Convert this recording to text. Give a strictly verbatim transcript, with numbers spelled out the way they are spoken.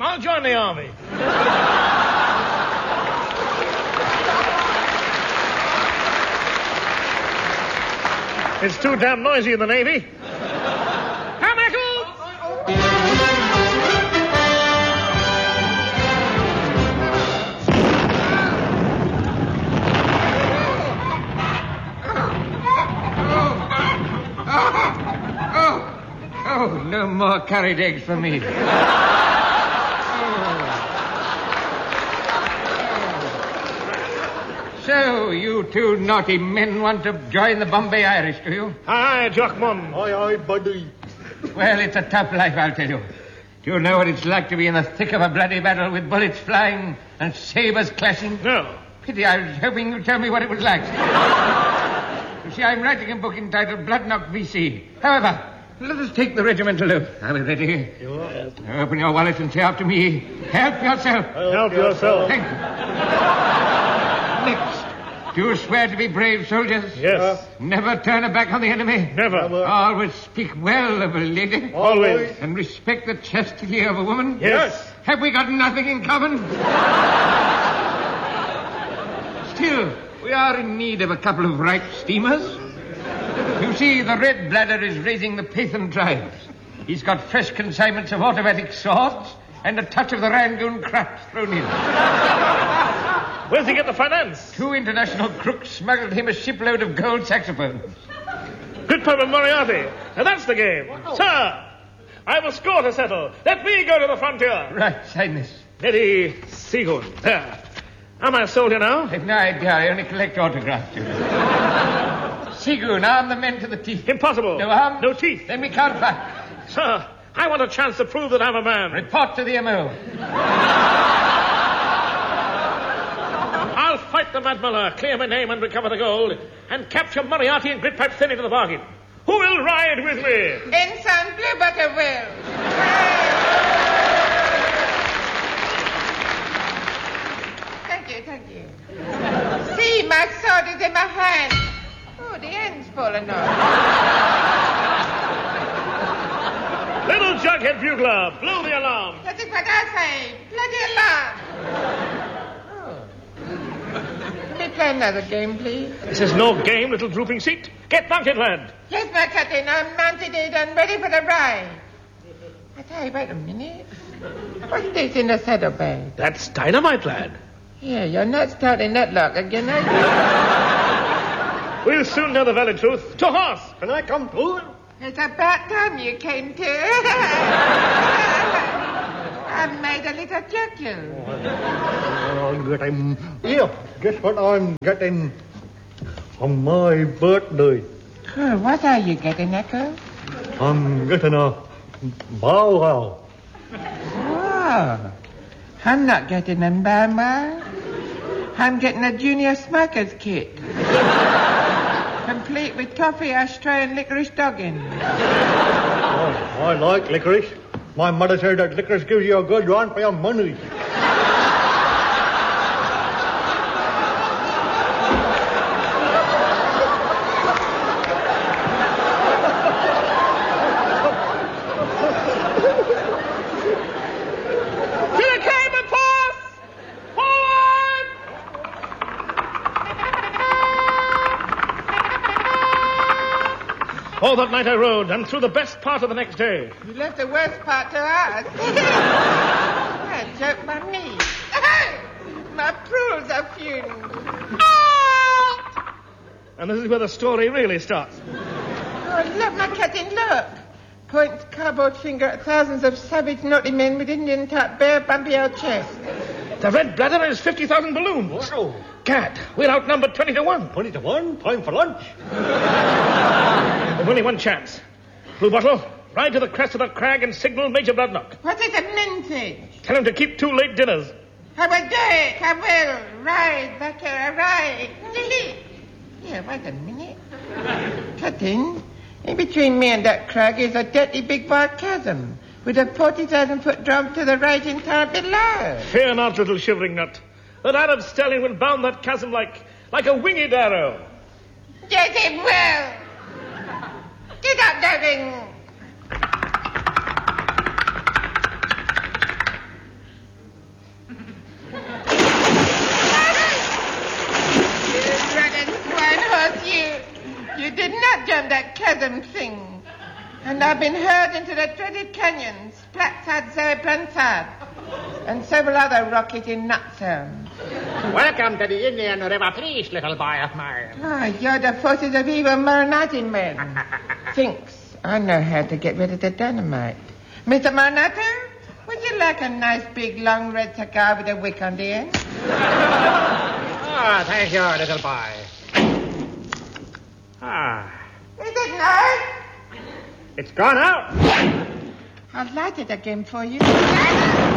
I'll join the army. It's too damn noisy in the Navy. Oh, no more curried eggs for me. So, you two naughty men want to join the Bombay Irish, do you? Aye, aye, Jock Mum. Aye, aye, buddy. Well, it's a tough life, I'll tell you. Do you know what it's like to be in the thick of a bloody battle with bullets flying and sabers clashing? No. Pity, I was hoping you'd tell me what it was like. You see, I'm writing a book entitled Bloodknock V C. However, let us take the regimental oath. Are we ready? You are. Now open your wallet and say after me, help yourself. Help, Help yourself. Thank you. Next, do you swear to be brave soldiers? Yes. Never turn a back on the enemy? Never. Never. Always speak well of a lady? Always. And respect the chastity of a woman? Yes. Have we got nothing in common? Still, we are in need of a couple of ripe steamers. You see, the Red Bladder is raising the Pathan tribes. He's got fresh consignments of automatic swords and a touch of the Rangoon craft thrown in. Where's he get the finance? Two international crooks smuggled him a shipload of gold saxophones. Gridpipe and Moriarty. Now that's the game. Sir, I've a score to settle. Let me go to the frontier. Right, sign this. Neddy Seagoon. There. Am I a soldier now? I've no idea. I only collect autographs. Seagoon, arm the men to the teeth. Impossible. No arm? No teeth. Then we can't fight. Sir, I want a chance to prove that I'm a man. Report to the M O. I'll fight the Mad Mullah, clear my name and recover the gold, and capture Moriarty and Gridpipe Thin into the bargain. Who will ride with me? Ensign Bluebutter will. Thank you, thank you. See, my sword is in my hand. Oh, the end's fallen off. Little Jughead Bugler, blow the alarm. That is what I say. Bloody alarm. Let me play another game, please. This is no game, little drooping seat. Get mounted, lad. Yes, my captain, I'm mounted and ready for the ride. I say, wait a minute. What's this in the saddlebag? That's dynamite, lad. Yeah, you're not starting that lock again, are you? We'll soon know the very truth. To horse. Can I come too? It's about time you came to. I've made a little chuckle. I'm getting... Yeah, guess what I'm getting on my birthday? Oh, what are you getting, Echo? I'm getting a bow wow. Oh, I'm not getting a Bama. I'm getting a junior smoker's kit. Complete with toffee, ashtray, and licorice dogging. Oh, I like licorice. My mother said that licorice gives you a good run for your money. All that night I rode, and through the best part of the next day. You left the worst part to us. A joke by me. My prunes are fumed. And this is where the story really starts. Oh, look, my captain, look. Points cardboard finger at thousands of savage, naughty men with Indian top, bare, bumpy old chest. The Red Bladder is fifty thousand balloons. Wow. Gad, we're outnumbered twenty to one. Twenty to one? Time for lunch. There's only one chance. Blue Bottle, ride to the crest of that crag and signal Major Bloodknock. What is a mintage? Tell him to keep two late dinners. I will do it. I will. Ride, Butter, ride. Here, wait a minute. Captain, in between me and that crag is a dirty big wide chasm with a forty thousand foot drop to the rising tide below. Fear not, little shivering nut. That Arab stallion will bound that chasm like, like a winged arrow. Yes, it will. Get up, Devin. chasm thing. And I've been hurled into the dreaded canyons, Platzad Zerbrantad, and several other rocky nut zones. Welcome to the Indian River Police, little boy of mine. Ah, you're the forces of evil Marinati men. Thinks I know how to get rid of the dynamite. Mister Marinato, would you like a nice big long red cigar with a wick on the end? Ah, thank you, little boy. Ah, Is it nice? it's gone out. I'll light it again for you.